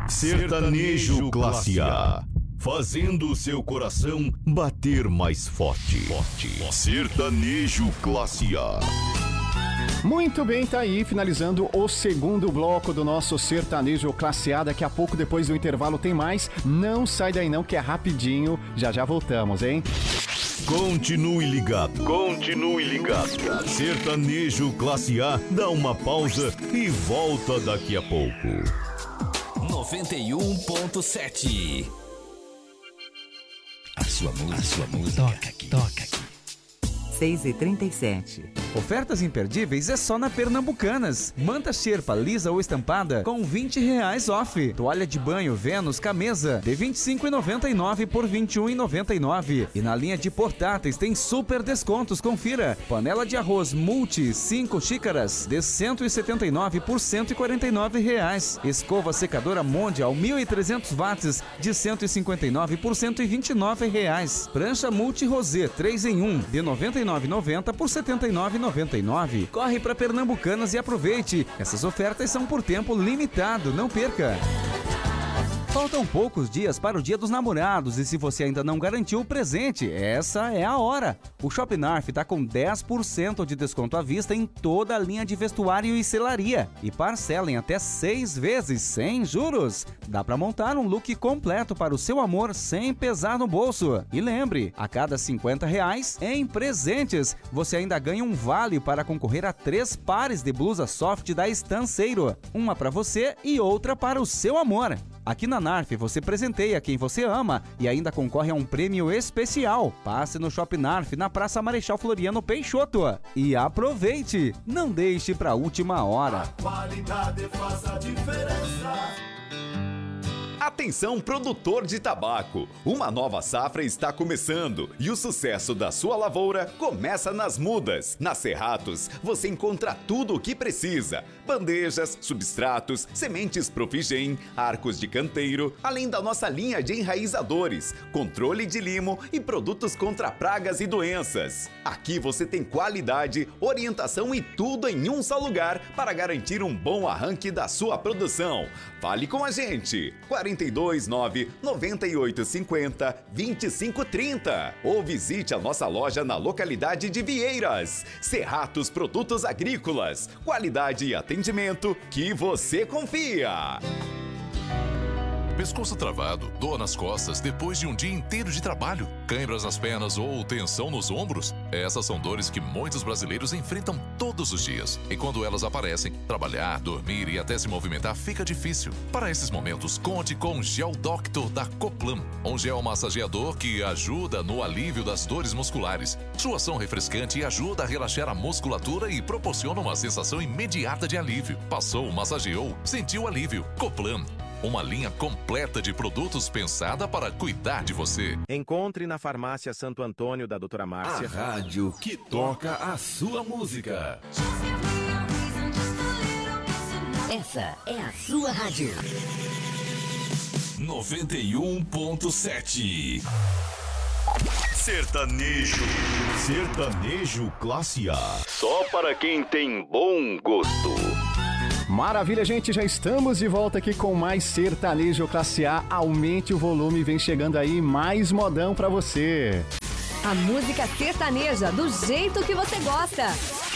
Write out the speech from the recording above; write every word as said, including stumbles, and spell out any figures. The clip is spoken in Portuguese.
Sertanejo Classe A, fazendo o seu coração bater mais forte. Forte. Sertanejo Classe A. Muito bem, tá aí, finalizando o segundo bloco do nosso Sertanejo Classe A. Daqui a pouco, depois do intervalo, tem mais. Não sai daí não, que é rapidinho. Já já voltamos, hein? Continue ligado. Continue ligado. Sertanejo Classe A dá uma pausa e volta daqui a pouco. noventa e um ponto sete. A sua música, a sua música toca aqui, toca aqui. seis e trinta e sete. Ofertas imperdíveis é só na Pernambucanas. Manta Sherpa lisa ou estampada com vinte reais off. Toalha de banho Vênus Camesa de vinte e cinco reais e noventa e nove centavos por vinte e um reais e noventa e nove centavos. E na linha de portáteis tem super descontos, confira. Panela de arroz Multi cinco xícaras de cento e setenta e nove reais por cento e quarenta e nove reais. Escova secadora Mondial mil e trezentos watts de cento e cinquenta e nove reais por cento e vinte e nove reais. Prancha Multi Rosé três em um de noventa e nove reais e noventa centavos por setenta e nove reais e noventa e nove centavos. Corre para Pernambucanas e aproveite. Essas ofertas são por tempo limitado, não perca. Faltam poucos dias para o Dia dos Namorados e se você ainda não garantiu o presente, essa é a hora. O Shop Narf está com dez por cento de desconto à vista em toda a linha de vestuário e selaria. E parcela em até seis vezes, sem juros. Dá para montar um look completo para o seu amor sem pesar no bolso. E lembre, a cada cinquenta reais em presentes, você ainda ganha um vale para concorrer a três pares de blusa soft da Estanceiro. Uma para você e outra para o seu amor. Aqui na Narf você presenteia quem você ama e ainda concorre a um prêmio especial. Passe no Shop Narf na Praça Marechal Floriano Peixoto e aproveite! Não deixe para a última hora. A qualidade faz a diferença. Atenção, produtor de tabaco! Uma nova safra está começando e o sucesso da sua lavoura começa nas mudas. Na Cerratos, você encontra tudo o que precisa: bandejas, substratos, sementes Profigem, arcos de canteiro, além da nossa linha de enraizadores, controle de limo e produtos contra pragas e doenças. Aqui você tem qualidade, orientação e tudo em um só lugar para garantir um bom arranque da sua produção. Fale com a gente! quarenta e dois, nove, noventa e oito, cinquenta, vinte e cinco, trinta ou visite a nossa loja na localidade de Vieiras. Cerratos Produtos Agrícolas, qualidade e atendimento que você confia. Pescoço travado, dor nas costas depois de um dia inteiro de trabalho, câimbras nas pernas ou tensão nos ombros? Essas são dores que muitos brasileiros enfrentam todos os dias. E quando elas aparecem, trabalhar, dormir e até se movimentar fica difícil. Para esses momentos, conte com o Gel Doctor da Coplan, um gel massageador que ajuda no alívio das dores musculares. Sua ação refrescante ajuda a relaxar a musculatura e proporciona uma sensação imediata de alívio. Passou, massageou, sentiu alívio. Coplan. Uma linha completa de produtos pensada para cuidar de você. Encontre na Farmácia Santo Antônio da doutora Márcia. A rádio que toca a sua música. Essa é a sua rádio. noventa e um ponto sete. Sertanejo. Sertanejo Classe A. Só para quem tem bom gosto. Maravilha, gente, já estamos de volta aqui com mais Sertanejo Classe A. Aumente o volume, vem chegando aí mais modão pra você. A música sertaneja do jeito que você gosta.